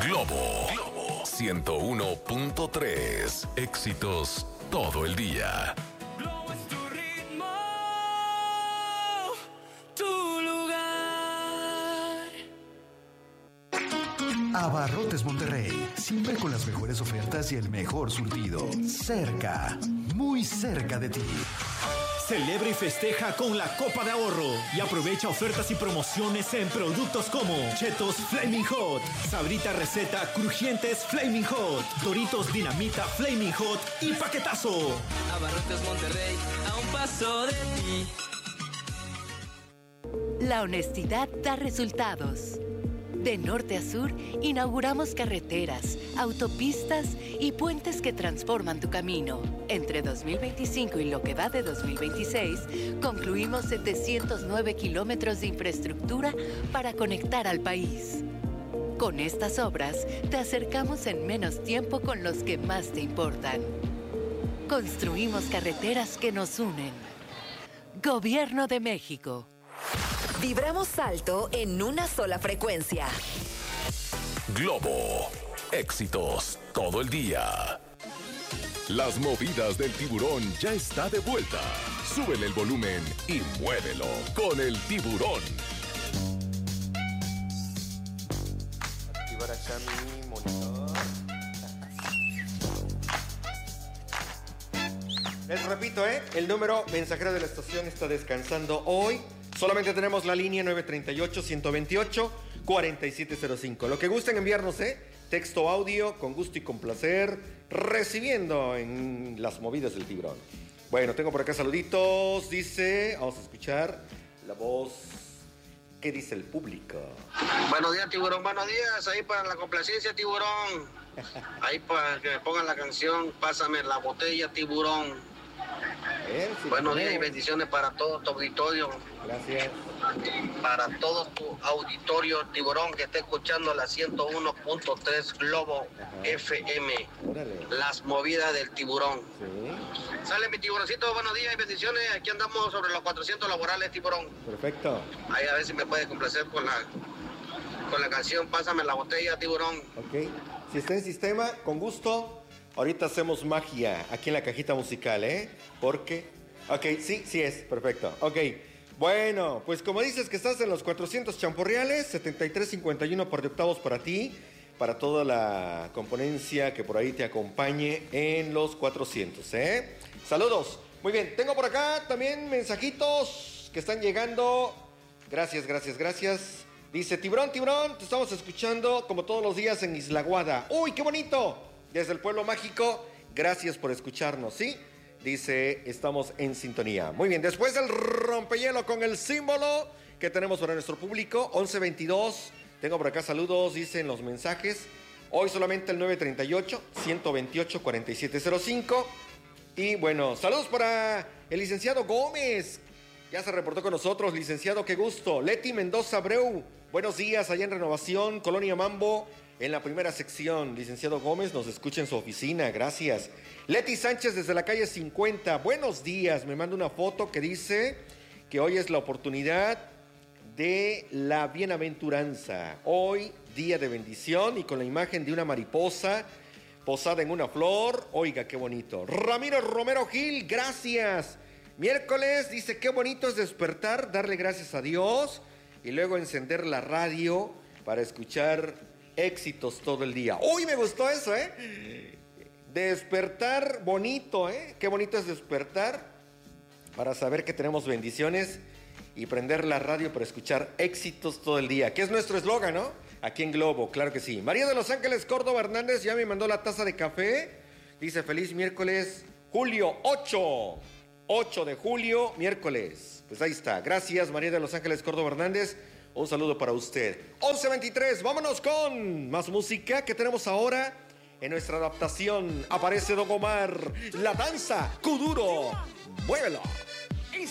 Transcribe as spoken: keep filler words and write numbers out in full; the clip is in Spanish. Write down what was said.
Globo, Globo ciento uno punto tres. Éxitos todo el día. Globo es tu ritmo, tu lugar. Abarrotes Monterrey, siempre con las mejores ofertas y el mejor surtido. Cerca, muy cerca de ti. Celebra y festeja con la Copa de Ahorro y aprovecha ofertas y promociones en productos como Chetos Flaming Hot, Sabrita Receta Crujientes Flaming Hot, Doritos Dinamita Flaming Hot y Paquetazo. Abarrotes Monterrey, a un paso de ti. La honestidad da resultados. De norte a sur, inauguramos carreteras, autopistas y puentes que transforman tu camino. Entre dos mil veinticinco y lo que va de dos mil veintiséis, concluimos setecientos nueve kilómetros de infraestructura para conectar al país. Con estas obras, te acercamos en menos tiempo con los que más te importan. Construimos carreteras que nos unen. Gobierno de México. Vibramos alto en una sola frecuencia. Globo, éxitos todo el día. Las movidas del tiburón ya está de vuelta. Súbele el volumen y muévelo con el tiburón. Activar acá mi monitor. Les repito, ¿eh? El número mensajero de la estación está descansando hoy. Solamente tenemos la línea nueve tres ocho, uno dos ocho, cuatro siete cero cinco. Lo que gusten enviarnos, ¿eh? Texto, audio, con gusto y con placer, recibiendo en las movidas del tiburón. Bueno, tengo por acá saluditos. Dice, vamos a escuchar la voz. ¿Qué dice el público? Buenos días, tiburón, buenos días. Ahí para la complacencia, tiburón. Ahí para que me pongan la canción, pásame la botella, tiburón. Ver, si buenos días y bendiciones para todo tu auditorio. Gracias. Para todo tu auditorio, tiburón, que esté escuchando la ciento uno punto tres Globo. Ajá. F M. Órale. Las movidas del tiburón. Sí. Sale mi tiburoncito, buenos días y bendiciones. Aquí andamos sobre los cuatrocientos laborales, tiburón. Perfecto. Ahí a ver si me puede complacer con la, con la canción Pásame la botella, tiburón. Ok. Si está en sistema, con gusto. Ahorita hacemos magia aquí en la cajita musical, ¿eh? Porque... Ok, sí, sí es. Perfecto. Ok. Bueno, pues como dices que estás en los cuatrocientos champorreales, setenta y tres cincuenta y uno por de octavos para ti, para toda la componencia que por ahí te acompañe en los cuatrocientos, ¿eh? Saludos. Muy bien, tengo por acá también mensajitos que están llegando. Gracias, gracias, gracias. Dice, tiburón, tiburón, te estamos escuchando como todos los días en Isla Guada. ¡Uy, qué bonito! Desde el pueblo mágico, gracias por escucharnos, ¿sí? Dice, estamos en sintonía. Muy bien, después del rompehielo con el símbolo que tenemos para nuestro público, once veintidós. Tengo por acá saludos, dicen los mensajes. Hoy solamente el nueve tres ocho, uno dos ocho, cuatro siete cero cinco. Y bueno, saludos para el licenciado Gómez. Ya se reportó con nosotros, licenciado, qué gusto. Leti Mendoza Abreu, buenos días allá en Renovación, Colonia Mambo. En la primera sección, licenciado Gómez, nos escucha en su oficina, gracias. Leti Sánchez desde la calle cincuenta, buenos días, me manda una foto que dice que hoy es la oportunidad de la bienaventuranza. Hoy, día de bendición y con la imagen de una mariposa posada en una flor. Oiga, qué bonito. Ramiro Romero Gil, gracias. Miércoles, dice, qué bonito es despertar, darle gracias a Dios y luego encender la radio para escuchar éxitos todo el día. Uy, me gustó eso, ¿eh? Despertar bonito, ¿eh? Qué bonito es despertar para saber que tenemos bendiciones y prender la radio para escuchar éxitos todo el día, que es nuestro eslogan, ¿no? Aquí en Globo, claro que sí. María de Los Ángeles Córdoba Hernández ya me mandó la taza de café. Dice, feliz miércoles, julio ocho. ocho de julio, miércoles. Pues ahí está. Gracias, María de Los Ángeles Córdoba Hernández. Un saludo para usted. once veintitrés, vámonos con más música que tenemos ahora. En nuestra adaptación aparece Don Omar, la danza, Kuduro. Muévelo.